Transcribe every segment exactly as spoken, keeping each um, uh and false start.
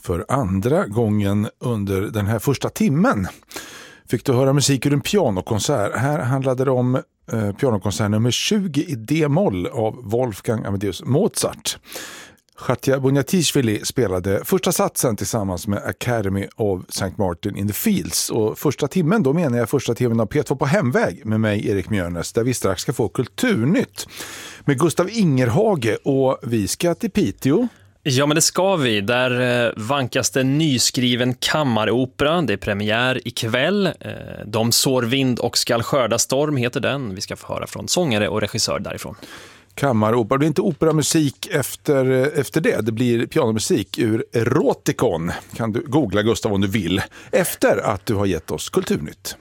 För andra gången under den här första timmen fick du höra musik ur en pianokonsert. Här handlade det om eh, pianokonsert nummer tjugo i D-moll av Wolfgang Amadeus Mozart. Katja Bunjatishvili spelade första satsen tillsammans med Academy of Saint Martin in the Fields. Och första timmen, då menar jag första timmen av P två på hemväg med mig, Erik Mjörnes, där vi strax ska få Kulturnytt med Gustav Ingerhage, och vi ska till Piteå. Ja, men det ska vi. Där vankas det nyskriven kammaropera. Det är premiär ikväll. De sår vind och skall skörda storm heter den. Vi ska få höra från sångare och regissör därifrån. Kammaropera, det blir inte operamusik efter, efter det. Det blir pianomusik ur Erotikon. Kan du googla, Gustav, om du vill, efter att du har gett oss Kulturnytt.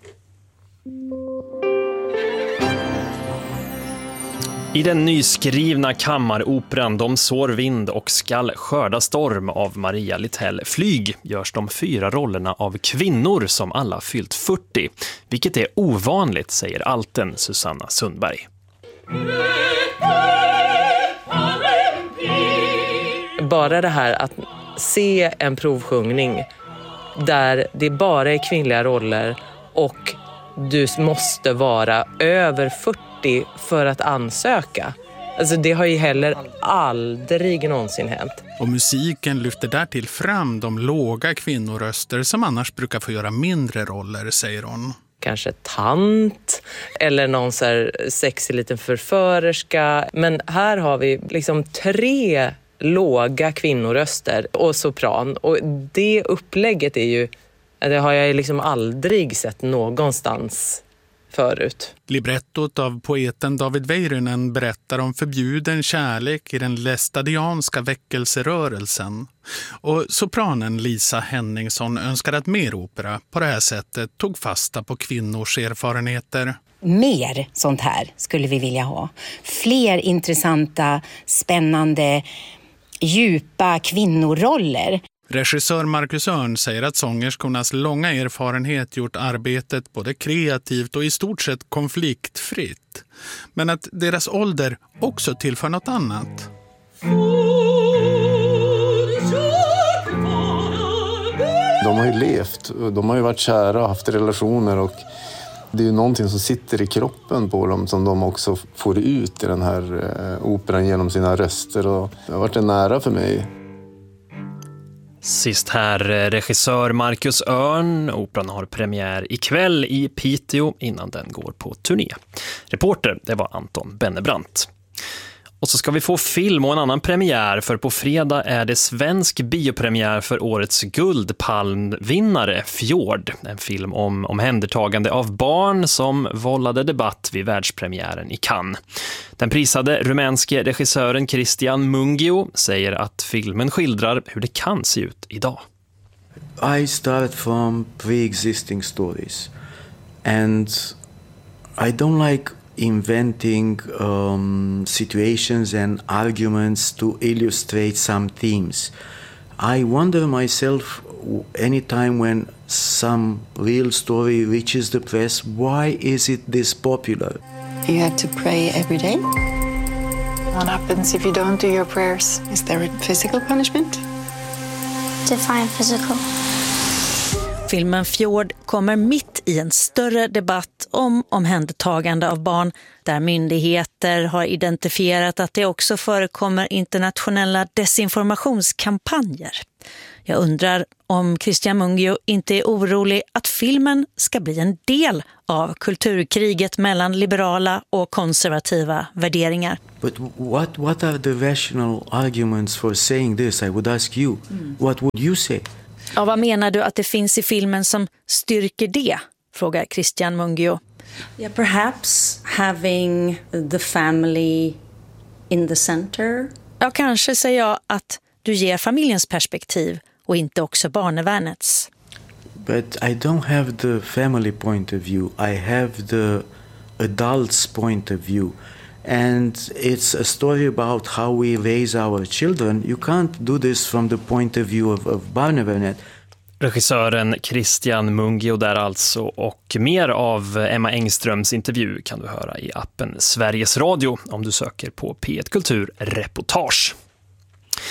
I den nyskrivna kammaroperan De sår vind och skall skörda storm av Maria Littell Flyg görs de fyra rollerna av kvinnor som alla fyllt fyrtio, vilket är ovanligt, säger alten Susanna Sundberg. Bara det här att se en provsjungning där det bara är kvinnliga roller och du måste vara över fyrtio för att ansöka. Alltså det har ju heller aldrig någonsin hänt. Och musiken lyfter därtill fram de låga kvinnoröster som annars brukar få göra mindre roller, säger hon. Kanske tant eller någon så här sexig liten förförerska. Men här har vi liksom tre låga kvinnoröster och sopran. Och det upplägget är ju, det har jag liksom aldrig sett någonstans förut. Librettot av poeten David Väyrynen berättar om förbjuden kärlek i den lästadianska väckelserörelsen. Och sopranen Lisa Henningsson önskar att mer opera på det här sättet tog fasta på kvinnors erfarenheter. Mer sånt här skulle vi vilja ha. Fler intressanta, spännande, djupa kvinnoroller. Regissör Marcus Örn säger att sångerskornas långa erfarenhet gjort arbetet både kreativt och i stort sett konfliktfritt. Men att deras ålder också tillför något annat. De har ju levt, de har ju varit kära och haft relationer, och det är ju någonting som sitter i kroppen på dem som de också får ut i den här operan genom sina röster, och det har varit en nära för mig. Sist här regissör Marcus Örn. Operan har premiär ikväll i Piteå innan den går på turné. Reporter, det var Anton Bennebrant. Och så ska vi få film och en annan premiär, för på fredag är det svensk biopremiär för årets Guldpalmvinnare Fjord. En film om omhändertagande av barn som vållade debatt vid världspremiären i Cannes. Den prisade rumänske regissören Cristian Mungiu säger att filmen skildrar hur det kan se ut idag. I start from pre-existing stories, and I don't like inventing um, situations and arguments to illustrate some themes. I wonder myself anytime when some real story reaches the press, why is it this popular? You have to pray every day. What happens if you don't do your prayers? Is there a physical punishment? Define physical. Filmen Fjord kommer mitt i en större debatt om omhändertagande av barn, där myndigheter har identifierat att det också förekommer internationella desinformationskampanjer. Jag undrar om Cristian Mungiu inte är orolig att filmen ska bli en del av kulturkriget mellan liberala och konservativa värderingar. But what, what are the rational arguments for saying this? I would ask you. Mm. What would you say? Ja, vad menar du att det finns i filmen som styrker det? Frågar Cristian Mungiu. Yeah, perhaps having the family in the center. Ja, kanske säger jag att du ger familjens perspektiv och inte också barnevärnets. But I don't have the family point of view. I have the adults point of view. And it's a story about how we raise our children. You can't do this from the point of view of, of barnevärnet. Regissören Cristian Mungiu där alltså, och mer av Emma Engströms intervju kan du höra i appen Sveriges Radio om du söker på P ett Kultur reportage.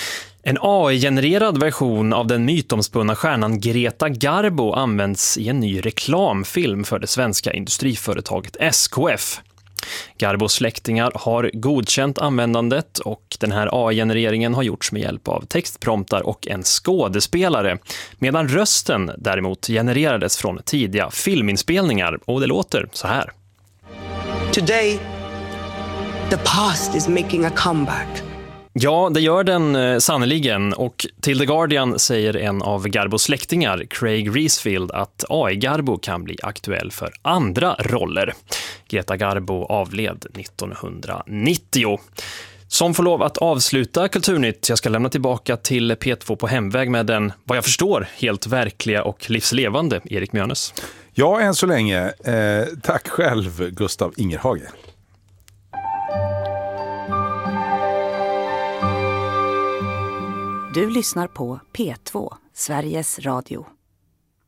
En A I-genererad version av den mytomspunna stjärnan Greta Garbo används i en ny reklamfilm för det svenska industriföretaget S K F. Garbos släktingar har godkänt användandet och den här A I-genereringen har gjorts med hjälp av textpromptar och en skådespelare, medan rösten däremot genererades från tidiga filminspelningar, och det låter så här. Today, the past is making a comeback. Ja, det gör den eh, sannoliken, och till The Guardian säger en av Garbos släktingar, Craig Reesfield, att A I-Garbo kan bli aktuell för andra roller. Greta Garbo avled nittonhundranittio. Som får lov att avsluta Kulturnytt. Jag ska lämna tillbaka till P två på hemväg med den, vad jag förstår, helt verkliga och livslevande Erik Mjörnes. Ja, än så länge. Eh, tack själv, Gustav Ingerhage. Du lyssnar på P två, Sveriges Radio.